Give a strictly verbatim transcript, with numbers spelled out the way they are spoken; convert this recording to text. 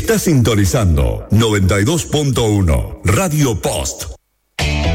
Está sintonizando noventa y dos punto uno Radio Post.